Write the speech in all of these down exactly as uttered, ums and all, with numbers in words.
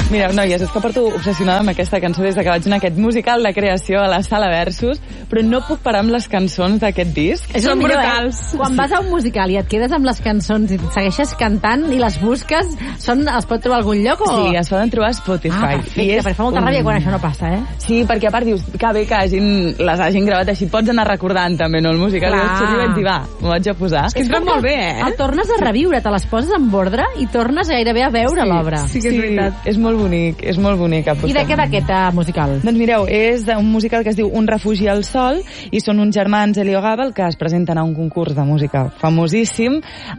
Mira, noies, és que porto obsessionada amb aquesta cançó des de que vaig anar a aquest musical de creació a la Sala Versus, però no puc parar amb les cançons d'aquest disc. Són brutals. Eh? Quan vas a un musical i et quedes amb les cançons i segueixes cantant i les busques, són, es pot trobar a algun lloc o...? Sí, es poden trobar a Spotify. Ah, perfecte, perquè fa molta un... ràbia quan això no passa, eh? Sí, perquè a part dius, que bé que hagin, les hagin gravat així, pots anar recordant també, no, el musical. Clar. I jo vaig dir, va, m'ho vaig a posar. És que et va molt bé, eh? El tornes a reviure, te les poses en ordre i tornes gairebé a veure sí, l'obra. Sí, que és sí, veritat. És molt bonic, és molt bonic. I de què va aquest uh, musical? Doncs mireu, és un musical que es diu Un refugi al sol i són uns germans Heliogàbal que es presenten a un concurs de música famosíssim,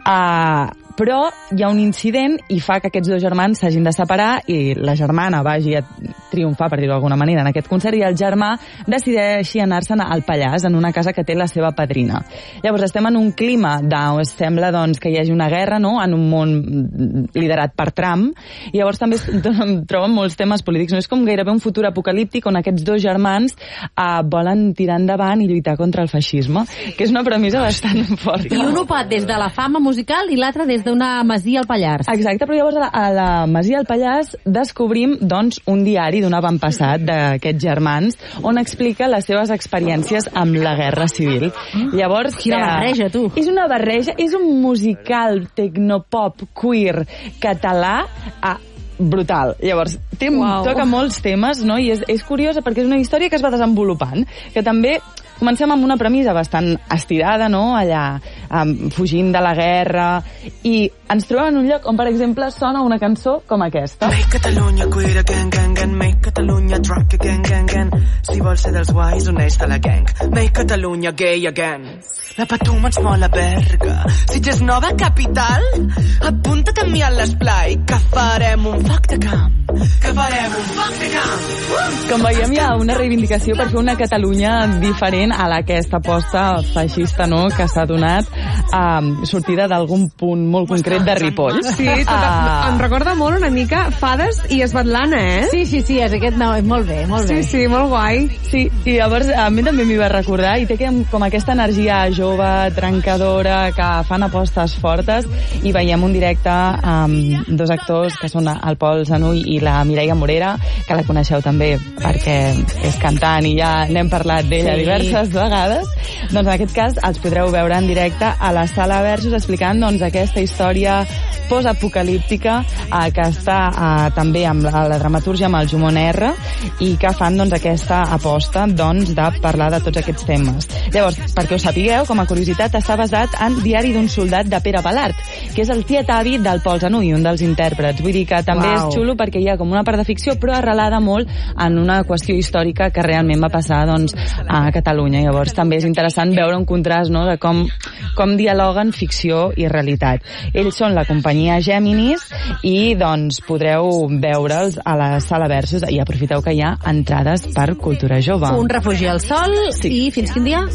uh, però hi ha un incident i fa que aquests dos germans s'hagin de separar i la germana vagi a triomfar, per dir-ho d'alguna manera, en aquest concert, i el germà decideixi anar-se'n al Pallars, en una casa que té la seva padrina. Llavors estem en un clima de, sembla doncs, que hi hagi una guerra, no?, en un món liderat per Trump, i llavors també troben molts temes polítics. No és com gairebé un futur apocalíptic on aquests dos germans uh, volen tirar endavant i lluitar contra el feixisme, que és una premissa bastant forta. I un opat des de la fama musical i l'altre des d'una masia al Pallars. Exacte, però llavors a la, a la masia al Pallars descobrim doncs, un diari d'un avantpassat d'aquests germans on explica les seves experiències amb la guerra civil. Llavors, quina barreja, tu! És una barreja, és un musical tecnopop queer català a brutal. Llavors, té, wow. toca molts temes, no? I és, és curiosa perquè és una història que es va desenvolupant, que també comencem amb una premissa bastant estirada, no?, allà, um, fugint de la guerra, i ens trobem en un lloc on, per exemple, sona una cançó com aquesta. Make Catalunya queer again, gang, gang, make Catalunya drunk again, gang, gang. Si vols ser dels guais, uneix-te a la gang. Make Catalunya gay again. La Patum ens mola Berga. Si ets nova capital, apunta't amb mi a l'esplai, que farem un foc de camp. Que farem un foc de camp. Com veiem, hi ha una reivindicació per fer una Catalunya diferent a aquesta aposta feixista, no?, que s'ha donat um, sortida d'algun punt molt concret de Ripoll. Sí, tot, uh... em recorda molt una mica Fades i Svetlana, eh? Sí, sí, sí, és aquest, no, molt bé, molt bé. Sí, sí, molt guai. Sí, i llavors a mi també m'hi va recordar i té com aquesta energia jove, trencadora, que fan apostes fortes, i veiem un directe amb dos actors que són el Pol Zanull i la Mireia Morera, que la coneixeu també perquè és cantant i ja n'hem parlat d'ella sí. diverses vegades. Doncs en aquest cas els podreu veure en directe a la Sala Versus explicant doncs aquesta història postapocalíptica eh, que està eh, també amb la, la dramatúrgia amb el Jumon R i que fan doncs aquesta aposta doncs de parlar de tots aquests temes. Llavors, perquè ho sapigueu, com a curiositat, està basat en Diari d'un soldat de Pere Balart, que és el tiet avi del Pol Zanull, un dels intèrprets. Vull dir que també wow. és xulo perquè hi ha com una part de ficció però arrelada molt en una qüestió històrica que realment va passar doncs a Catalunya. Llavors també és interessant veure un contrast, no?, de com, com dialoguen ficció i realitat. Ells són la companyia Géminis i doncs podreu veure'ls a la Sala Versus i aprofiteu que hi ha entrades per Cultura Jove. Un refugi al sol sí. i fins quin dia?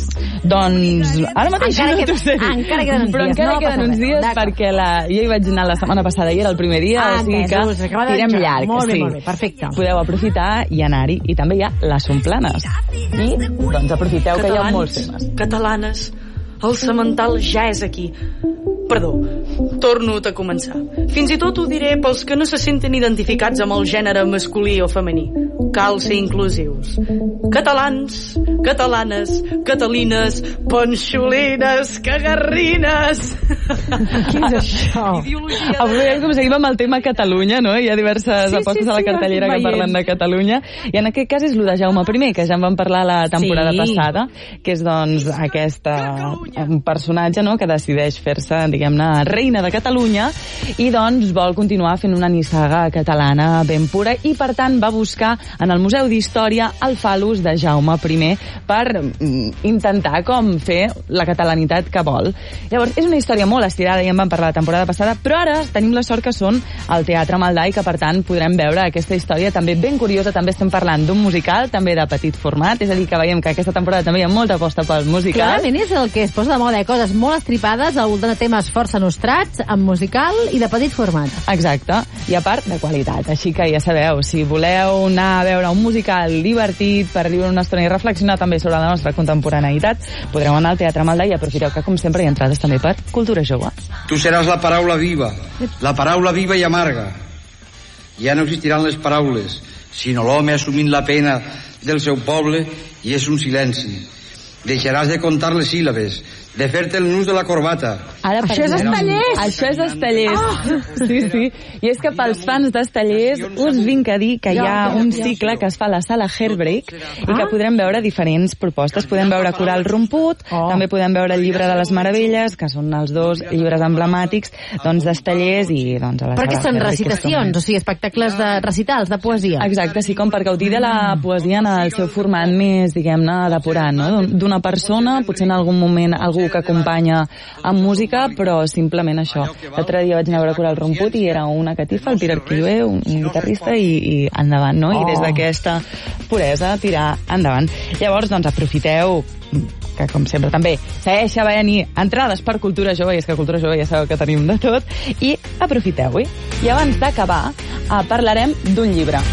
Doncs ara mateix encara no t'ho sé dir. Encara queden uns però dies. encara no queden uns dies perquè la, jo hi vaig anar la setmana passada i era el primer dia, ah, o sigui que tirem llarg. Molt bé, sí. molt bé, perfecte. Podeu aprofitar i anar-hi. I també hi ha les Somplanes. I doncs aprofiteu Catalans, que hi ha molts temes. Catalanes, el semental ja és aquí. Perdó, torno a començar. Fins i tot ho diré pels que no se senten identificats amb el gènere masculí o femení. Cal ser inclusius. Catalans, catalanes, catalines, ponxolines, cagarrines. Què és això? Avui com seguim amb el tema Catalunya, no? Hi ha diverses sí, apostes sí, sí, a la cartellera que parlen de Catalunya. I en aquest cas és el de Jaume primer, que ja en vam parlar la temporada sí. passada, que és doncs aquesta, un personatge, no?, que decideix fer-se, diguem-ne, reina de Catalunya i doncs vol continuar fent una nissaga catalana ben pura i per tant va buscar en el Museu d'Història el fal·lus de Jaume primer per mm, intentar com fer la catalanitat que vol. Llavors, és una història molt estirada, ja en vam parlar la temporada passada, però ara tenim la sort que són al Teatre Maldà i que per tant podrem veure aquesta història també ben curiosa. També estem parlant d'un musical, també de petit format, és a dir, que veiem que aquesta temporada també hi ha molta aposta pel musical. Clarament és el que es posa de moda, eh? Coses molt estripades al voltant de temes força nostrats, amb musical i de petit format. Exacte, i a part de qualitat. Així que ja sabeu, si voleu anar a veure un musical divertit per viure una estona i reflexionar també sobre la nostra contemporaneïtat, podreu anar al Teatre Maldà i aprofiteu que, com sempre, hi ha entrades també per Cultura Jove. Tu seràs la paraula viva, la paraula viva i amarga. ja no existiran les paraules, sinó l'home assumint la pena del seu poble, i és un silenci. Deixaràs de comptar les síl·labes, de fer-te el nus de la corbata. Ara, Això és Estellers! Això és Estellers. Oh. Sí, sí. I és que pels fans d'Estellers us vinc a dir que hi ha un cicle que es fa a la sala Hairbreak i que podrem veure diferents propostes. Podem veure Coral Romput, oh. també podem veure el Llibre de les Meravelles, que són els dos llibres emblemàtics doncs d'Estellers i doncs a la Perquè sala són Hairbreak, recitacions, o sigui, espectacles de recitals, de poesia. Exacte, sí, com per gaudir de la poesia en el seu format més, diguem-ne, depurat, no? D'una persona, potser en algun moment algú que acompanya amb música, però simplement això. L'altre dia vaig anar a veure Coral Romput i era una catifa, el Pere Arquilloé, un, un guitarrista, i, i endavant, no? I des d'aquesta puresa tirar endavant. Llavors, doncs, aprofiteu que com sempre també segueix a venir entrades per Cultura Jove, i és que Cultura Jove ja sabeu que tenim de tot, i aprofiteu-hi. I abans d'acabar, eh, parlarem d'un llibre.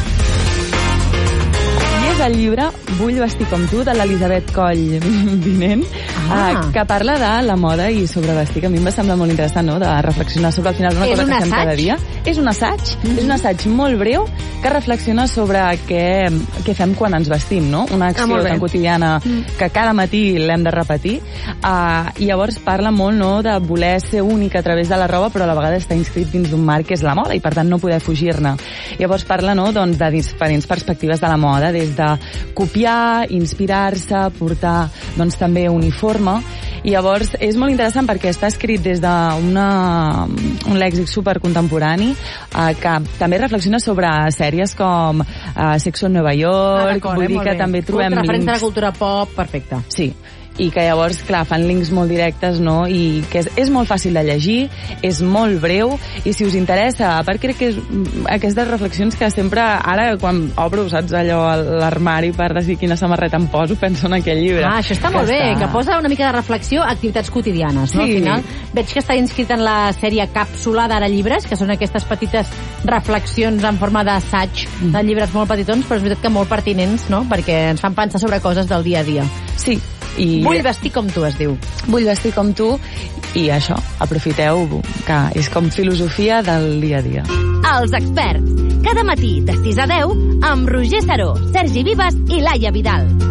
I és el llibre Vull vestir com tu, de l'Elisabet Coll Vinent, ah. eh, que parla de la moda i sobre vestir, que a mi em va semblar molt interessant, no?, de reflexionar sobre al final una és cosa un que fem assaig? cada dia. És un assaig, mm-hmm. és un assaig molt breu que reflexiona sobre què, què fem quan ens vestim, no? Una acció ah, tan quotidiana mm. que cada matí l'hem de repetir. Uh, I llavors parla molt, no?, de voler ser únic a través de la roba, però a la vegada està inscrit dins d'un marc que és la moda i per tant no poder fugir-ne. Llavors parla, no?, doncs, de diferents perspectives de la moda, des de copiar, inspirar-se, portar doncs, també uniforme. I llavors és molt interessant perquè està escrit des d'un lèxic supercontemporani eh, que també reflexiona sobre sèries com eh, Sexo en Nova York, ah, vull eh, dir que bé. també trobem links. Referents a la cultura pop, perfecte. Sí, i que llavors, clar, fan links molt directes, no?, i que és, és molt fàcil de llegir, és molt breu, i si us interessa, a part crec que és aquestes reflexions que sempre, ara quan obro, saps, allò a l'armari per decidir quina samarreta em poso, penso en aquell llibre. Ah, això està molt bé, està... que posa una mica de reflexió a activitats quotidianes, no? Sí. Al final, veig que està inscrit en la sèrie Càpsula d'Ara Llibres, que són aquestes petites reflexions en forma d'assaig mm. de llibres molt petitons, però és veritat que molt pertinents, no?, perquè ens fan pensar sobre coses del dia a dia. Sí. I... Vull vestir com tu, es diu. Vull vestir com tu, i això, aprofiteu, que és com filosofia del dia a dia. Els experts, cada matí de sis a deu, amb Roger Saró, Sergi Vives i Laia Vidal.